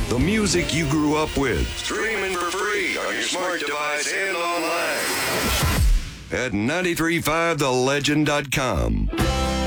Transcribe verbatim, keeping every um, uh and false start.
The music you grew up with. Streaming for free on your smart device and online. At nine three five the legend dot com.